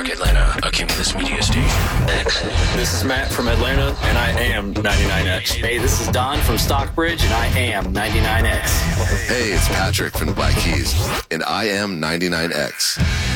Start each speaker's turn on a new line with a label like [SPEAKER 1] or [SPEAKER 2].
[SPEAKER 1] Network Atlanta, a Cumulus Media Station. X.
[SPEAKER 2] This is Matt from Atlanta, and I am 99X.
[SPEAKER 3] Hey, this is Don from Stockbridge, and I am 99X.
[SPEAKER 4] Hey, it's Patrick from the Black Keys, and I am 99X.